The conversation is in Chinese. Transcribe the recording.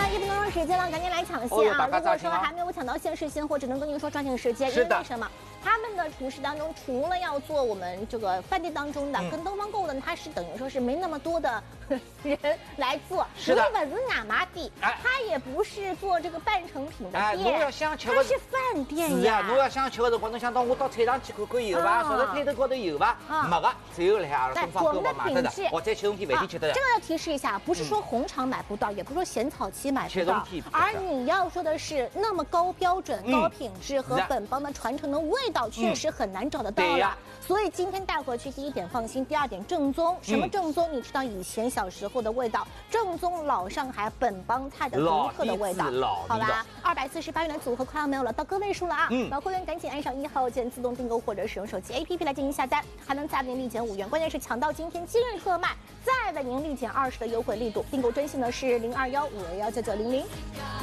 1分钟时间了，赶紧来抢哦先啊！如果说还没有抢到限时先货，只能跟您说抓紧时间，因为为什么？他们的厨师当中，除了要做我们这个饭店当中的，跟东方购物的，它是等于说是没那么多的人来做。 是的， 本子哪麻地，它也不是做这个半成品的店， 侬要想吃它是饭店呀。 是啊，侬要想吃的辰光，侬想到我到菜场去看看有伐？说在推头高头有伐？没个，只有来阿拉东方购物买得的。我在启动店饭店吃得的。 这个要提示一下，不是说红肠买不到，也不是说咸草期买不到，而你要说的是那么高标准、高品质和本帮的传承的味道，确实很难找得到了。所以今天带回去，第一点放心，第二点正宗。什么正宗？你知道以前小时候的味道，正宗老上海本帮菜的独特的味道，好吧？248元的组合快要没有了，到个位数了啊！老会员赶紧按上1号键自动订购或者使用手机 APP 来进行下单，还能再为您立减5元。关键是抢到今天今日特卖，再为您立减20的优惠力度。订购专线呢是0215219900。